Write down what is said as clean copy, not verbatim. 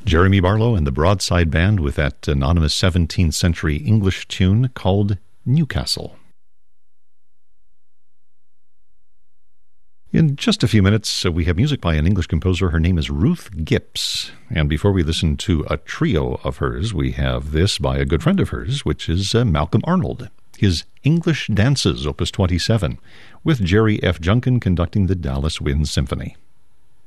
Jeremy Barlow and the Broadside Band with that anonymous 17th century English tune called Newcastle. In just a few minutes, we have music by an English composer. Her name is Ruth Gipps. And before we listen to a trio of hers, we have this by a good friend of hers, which is Malcolm Arnold. His English Dances, Opus 27, with Jerry F. Junkin conducting the Dallas Wind Symphony.